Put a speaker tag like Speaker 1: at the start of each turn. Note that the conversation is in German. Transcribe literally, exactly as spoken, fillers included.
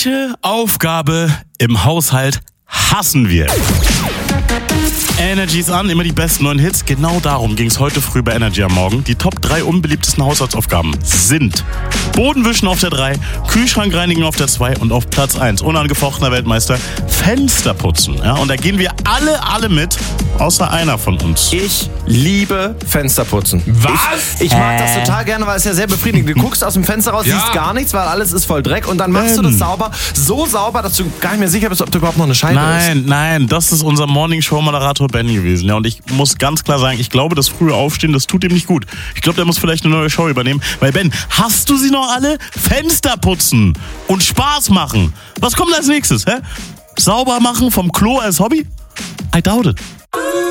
Speaker 1: Welche Aufgabe im Haushalt hassen wir? Energy ist an, immer die besten neuen Hits. Genau darum ging es heute früh bei Energy am Morgen. Die Top drei unbeliebtesten Haushaltsaufgaben sind Bodenwischen auf der drei, Kühlschrank reinigen auf der zwei und auf Platz eins, unangefochtener Weltmeister, Fenster putzen. Ja, und da gehen wir alle, alle mit, außer einer von uns.
Speaker 2: Ich liebe Fensterputzen.
Speaker 3: Was?
Speaker 2: Ich, ich mag das total gerne, weil es ja sehr befriedigend. Du guckst aus dem Fenster raus,
Speaker 3: Ja.
Speaker 2: siehst gar nichts, weil alles ist voll Dreck und dann machst
Speaker 1: Ben.
Speaker 2: du das sauber. So sauber, dass du gar nicht mehr sicher bist, ob da überhaupt noch eine Scheibe ist.
Speaker 1: Nein, nein, das ist unser Morning-Show-Moderator Ben gewesen. Ja, und ich muss ganz klar sagen, ich glaube, das frühe Aufstehen, das tut ihm nicht gut. Ich glaube, der muss vielleicht eine neue Show übernehmen. Weil Ben, hast du sie noch alle? Fenster putzen und Spaß machen. Was kommt als nächstes, hä? Sauber machen vom Klo als Hobby? I doubt it.